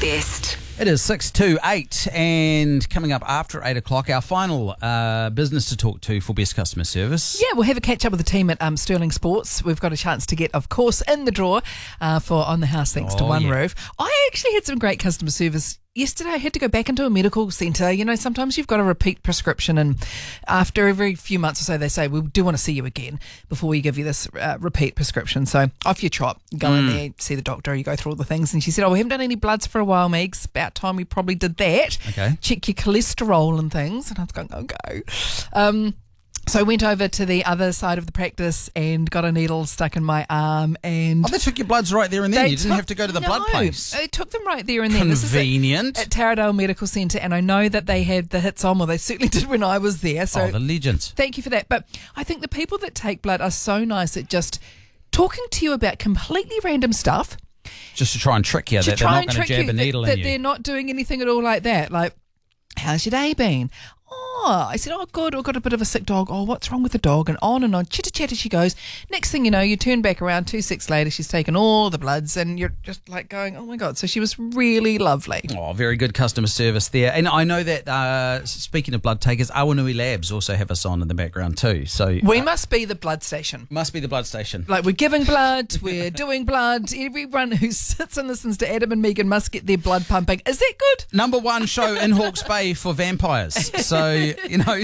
best. It is 6:28, and coming up after 8 o'clock, our final business to talk to for best customer service. Yeah, we'll have a catch up with the team at Sterling Sports. We've got a chance to get, of course, in the draw for On the House, thanks to One Roof. I actually had some great customer service yesterday. I had to go back into a medical centre. You know, sometimes you've got a repeat prescription, and after every few months or so, they say, we do want to see you again before we give you this repeat prescription. So off you trot, go in there, see the doctor, you go through all the things. And she said, we haven't done any bloods for a while, Megs. About time we probably did that. Okay. Check your cholesterol and things. And I was going, okay. So I went over to the other side of the practice and got a needle stuck in my arm. And they took your bloods right there and then? You didn't have to go to the blood place? They took them right there and then. Convenient. This is at Taradale Medical Centre, and I know that they had the hits on, well, they certainly did when I was there. So the legends. Thank you for that. But I think the people that take blood are so nice at just talking to you about completely random stuff. Just to try and trick you that they're not going to jab a needle in you. That they're not doing anything at all like that. Like, how's your day been? I said, good, I've got a bit of a sick dog. What's wrong with the dog? And on, chitter-chatter she goes. Next thing you know, you turn back around 2 6 later, she's taken all the bloods, and you're just like going, oh my God. So she was really lovely. Very good customer service there. And I know that, speaking of blood takers, Awanui Labs also have us on in the background too. So we must be the blood station. Must be the blood station. Like, we're giving blood, we're doing blood. Everyone who sits and listens to Adam and Megan must get their blood pumping. Is that good? Number one show in Hawke's Bay for vampires. So, you know,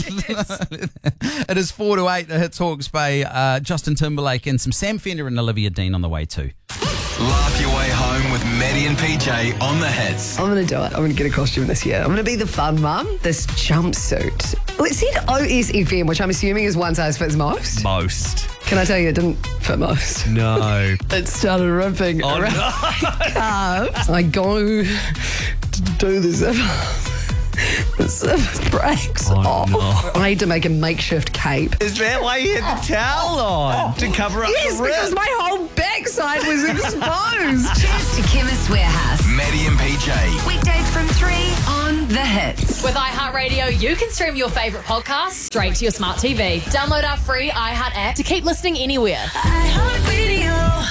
it is 4 to 8 that hits Hawke's Bay. Justin Timberlake and some Sam Fender and Olivia Dean on the way too. Laugh your way home with Maddie and PJ on the hits. I'm going to do it. I'm going to get a costume this year. I'm going to be the fun mum. This jumpsuit. Well, it said OSFM, which I'm assuming is one size fits most. Most. Can I tell you it didn't fit most? No. It started ripping around my calves. I go to do the zipper. The zipper breaks off. No. I had to make a makeshift cape. Is that why you had the towel on? To cover up the rip? Because my whole backside was exposed. Cheers to Chemist Warehouse. Maddie and PJ. Weekdays from 3 on The Hits. With iHeartRadio, you can stream your favourite podcasts straight to your smart TV. Download our free iHeart app to keep listening anywhere. iHeartRadio.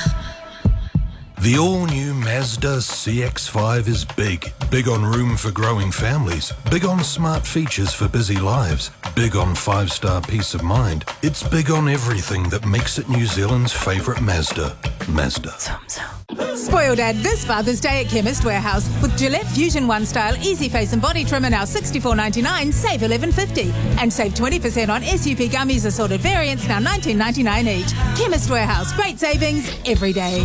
The all-new Mazda CX-5 is big. Big on room for growing families. Big on smart features for busy lives. Big on 5-star peace of mind. It's big on everything that makes it New Zealand's favourite Mazda. Mazda. Spoil Dad this Father's Day at Chemist Warehouse with Gillette Fusion One Style Easy Face and Body Trimmer now $64.99, save $11.50, and save 20% on SUP Gummies assorted variants now $19.99 each. Chemist Warehouse, great savings every day.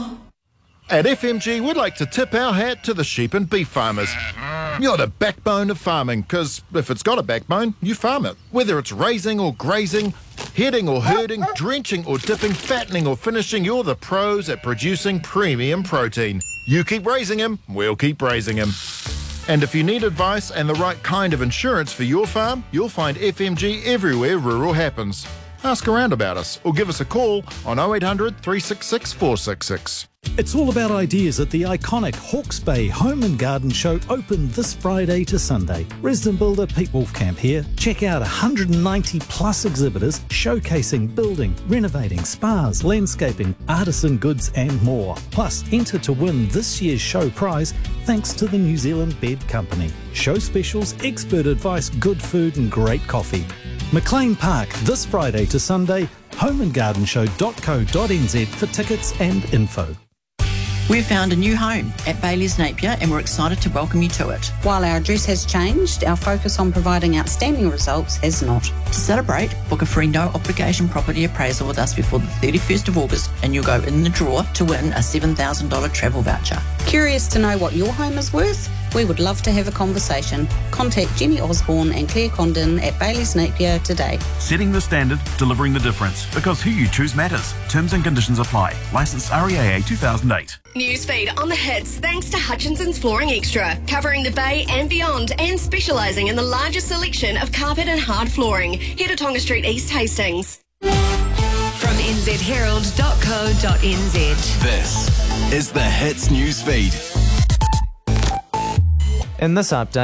At FMG, we'd like to tip our hat to the sheep and beef farmers. You're the backbone of farming, because if it's got a backbone, you farm it. Whether it's raising or grazing, heading or herding, drenching or dipping, fattening or finishing, you're the pros at producing premium protein. You keep raising him, we'll keep raising him. And if you need advice and the right kind of insurance for your farm, you'll find FMG everywhere rural happens. Ask around about us or give us a call on 0800 366 466. It's all about ideas at the iconic Hawke's Bay Home and Garden Show, open this Friday to Sunday. Resident builder Pete Wolfcamp here. Check out 190 plus exhibitors showcasing building, renovating, spas, landscaping, artisan goods and more. Plus, enter to win this year's show prize thanks to the New Zealand Bed Company. Show specials, expert advice, good food and great coffee. McLean Park this Friday to Sunday. homeandgardenshow.co.nz for tickets and info. We've found a new home at Bailey's Napier and we're excited to welcome you to it. While our address has changed, our focus on providing outstanding results has not. To celebrate, book a free no-obligation property appraisal with us before the 31st of August and you'll go in the draw to win a $7,000 travel voucher. Curious to know what your home is worth? We would love to have a conversation. Contact Jenny Osborne and Claire Condon at Bailey's Napier today. Setting the standard, delivering the difference. Because who you choose matters. Terms and conditions apply. Licensed REAA 2008. Newsfeed on The Hits thanks to Hutchinson's Flooring Extra, covering the Bay and beyond and specialising in the largest selection of carpet and hard flooring. Head to Tonga Street East Hastings. From nzherald.co.nz. This is The Hits Newsfeed. In this update,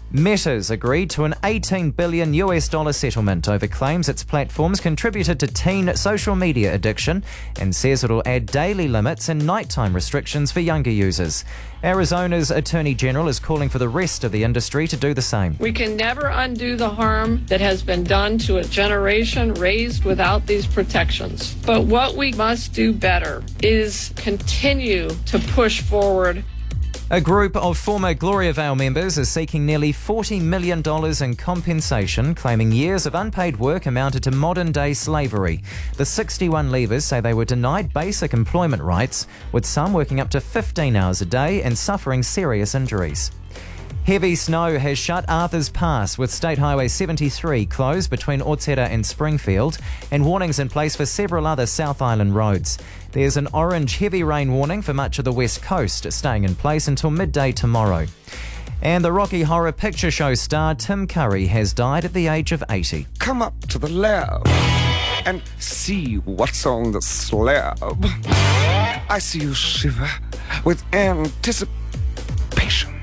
Meta's agreed to an $18 billion settlement over claims its platforms contributed to teen social media addiction and says it'll add daily limits and nighttime restrictions for younger users. Arizona's Attorney General is calling for the rest of the industry to do the same. We can never undo the harm that has been done to a generation raised without these protections. But what we must do better is continue to push forward. A group of former Gloria Vale members is seeking nearly $40 million in compensation, claiming years of unpaid work amounted to modern-day slavery. The 61 leavers say they were denied basic employment rights, with some working up to 15 hours a day and suffering serious injuries. Heavy snow has shut Arthur's Pass, with State Highway 73 closed between Ortera and Springfield, and warnings in place for several other South Island roads. There's an orange heavy rain warning for much of the West Coast, staying in place until midday tomorrow. And the Rocky Horror Picture Show star Tim Curry has died at the age of 80. Come up to the lab and see what's on the slab. I see you shiver with anticipation.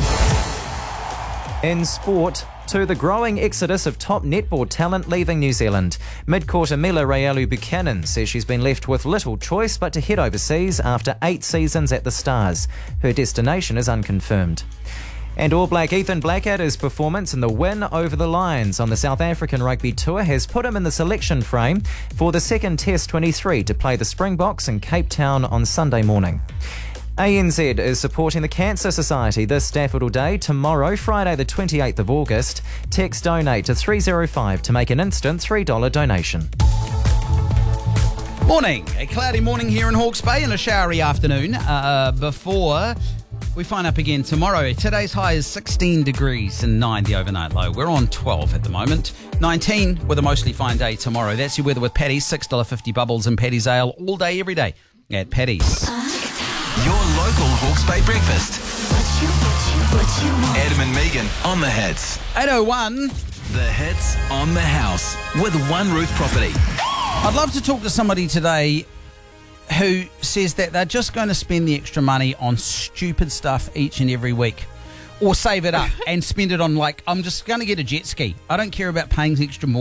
In sport, to the growing exodus of top netball talent leaving New Zealand. Mid-courter Mila Raelu Buchanan says she's been left with little choice but to head overseas after 8 seasons at the Stars. Her destination is unconfirmed. And All Black Ethan Blackadder's performance in the win over the Lions on the South African Rugby Tour has put him in the selection frame for the second Test 23 to play the Springboks in Cape Town on Sunday morning. ANZ is supporting the Cancer Society this Daffodil Day tomorrow, Friday the 28th of August. Text donate to 305 to make an instant $3 donation. Morning. A cloudy morning here in Hawke's Bay and a showery afternoon before we find up again tomorrow. Today's high is 16 degrees and 9 the overnight low. We're on 12 at the moment. 19 with a mostly fine day tomorrow. That's your weather with Paddy's. $6.50 bubbles and Paddy's Ale all day, every day at Paddy's. Your local Hawke's Bay breakfast. Adam and Megan on the hits. 8:01. The hits on the house with One Roof Property. I'd love to talk to somebody today who says that they're just going to spend the extra money on stupid stuff each and every week, or save it up and spend it on, like, I'm just going to get a jet ski. I don't care about paying extra